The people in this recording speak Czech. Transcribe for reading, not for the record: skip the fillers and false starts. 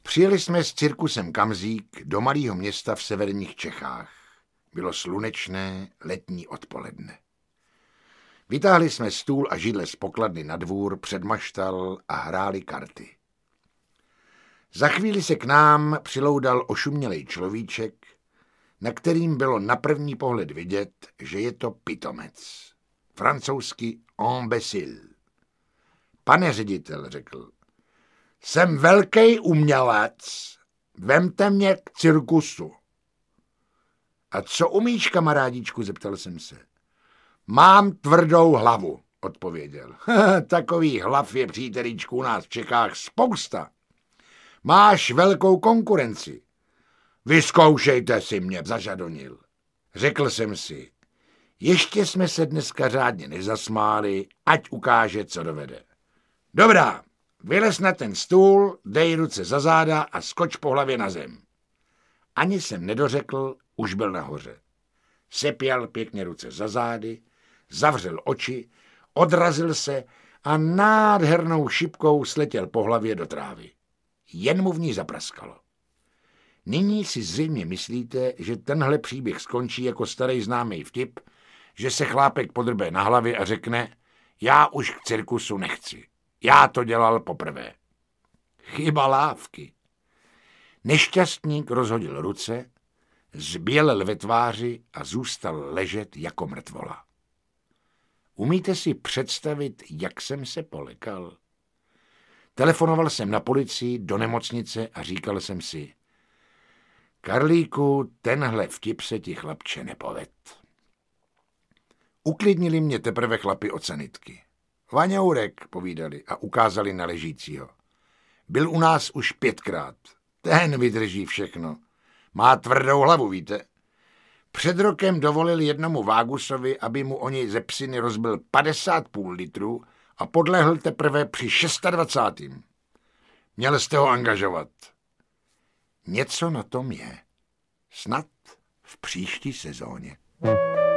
Přijeli jsme s cirkusem Kamzík do malého města v severních Čechách. Bylo slunečné letní odpoledne. Vytáhli jsme stůl a židle z pokladny na dvůr před maštal a hráli karty. Za chvíli se k nám přiloudal ošumělej človíček, na kterým bylo na první pohled vidět, že je to pitomec. Francouzsky imbécile. Pane ředitel, řekl, jsem velký umělec, vemte mě k cirkusu. A co umíš, kamarádičku, zeptal jsem se. Mám tvrdou hlavu, odpověděl. Takových hlav je, přítelíčku, u nás v Čechách spousta. Máš velkou konkurenci. Vyzkoušejte si mě, zažadonil. Řekl jsem si, ještě jsme se dneska řádně nezasmáli, ať ukáže, co dovede. Dobrá, vylez na ten stůl, dej ruce za záda a skoč po hlavě na zem. Ani jsem nedořekl, už byl nahoře. Sepěl pěkně ruce za zády, zavřel oči, odrazil se a nádhernou šipkou sletěl po hlavě do trávy. Jen mu v ní zapraskalo. Nyní si zřejmě myslíte, že tenhle příběh skončí jako starý známý vtip, že se chlápek podrbe na hlavě a řekne, já už k cirkusu nechci. Já to dělal poprvé. Chyba lávky. Nešťastník rozhodil ruce, zbělel ve tváři a zůstal ležet jako mrtvola. Umíte si představit, jak jsem se polekal? Telefonoval jsem na policii, do nemocnice a říkal jsem si, Karlíku, tenhle vtip se ti, chlapče, nepoved. Uklidnili mě teprve chlapi od sanitky. Vaňourek, povídali a ukázali na ležícího. Byl u nás už 5krát. Ten vydrží všechno. Má tvrdou hlavu, víte. Před rokem dovolil jednomu Vágusovi, aby mu o něj ze psiny rozbil 50,5 litru a podlehl teprve při 26. Měl jste ho angažovat. Něco na tom je. Snad v příští sezóně.